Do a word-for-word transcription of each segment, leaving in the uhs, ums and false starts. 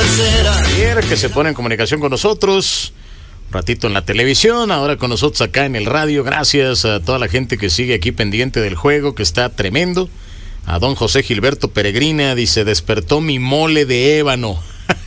Ayer que se pone en comunicación con nosotros, un ratito en la televisión, ahora con nosotros acá en el radio. Gracias a toda la gente que sigue aquí pendiente del juego, que está tremendo. A don José Gilberto Peregrina, dice, despertó mi mole de ébano.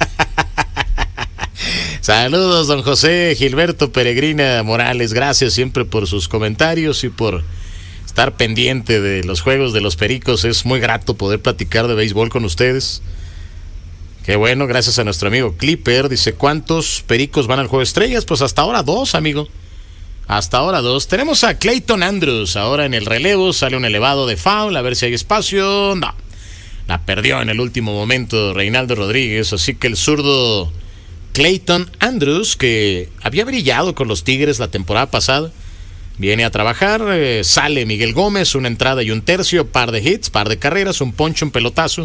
Saludos, don José Gilberto Peregrina Morales, gracias siempre por sus comentarios y por estar pendiente de los juegos de los Pericos. Es muy grato poder platicar de béisbol con ustedes. Qué bueno, gracias a nuestro amigo Clipper. Dice, ¿cuántos Pericos van al Juego de Estrellas? Pues hasta ahora dos, amigo. Hasta ahora dos. Tenemos a Clayton Andrews ahora en el relevo. Sale un elevado de foul, a ver si hay espacio. No, la perdió en el último momento Reinaldo Rodríguez. Así que el zurdo Clayton Andrews, que había brillado con los Tigres la temporada pasada, viene a trabajar. eh, Sale Miguel Gómez, una entrada y un tercio, par de hits, par de carreras, un poncho, un pelotazo.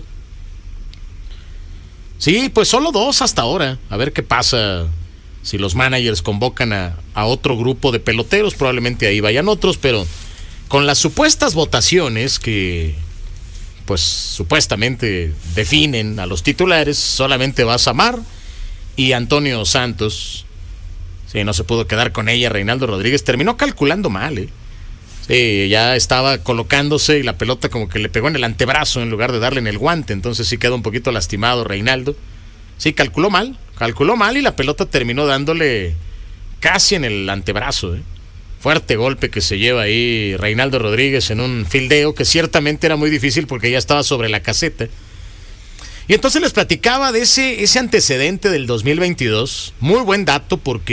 Sí, pues solo dos hasta ahora. A ver qué pasa si los managers convocan a, a otro grupo de peloteros. Probablemente ahí vayan otros, pero con las supuestas votaciones que pues supuestamente definen a los titulares, solamente va Samar y Antonio Santos. Sí, no se pudo quedar con ella Reinaldo Rodríguez. Terminó calculando mal, ¿eh? Sí, ya estaba colocándose y la pelota como que le pegó en el antebrazo en lugar de darle en el guante. Entonces sí quedó un poquito lastimado Reinaldo. Sí, calculó mal, calculó mal y la pelota terminó dándole casi en el antebrazo, ¿eh? Fuerte golpe que se lleva ahí Reinaldo Rodríguez en un fildeo que ciertamente era muy difícil porque ya estaba sobre la caseta. Y entonces les platicaba de ese, ese antecedente del dos mil veintidós. Muy buen dato porque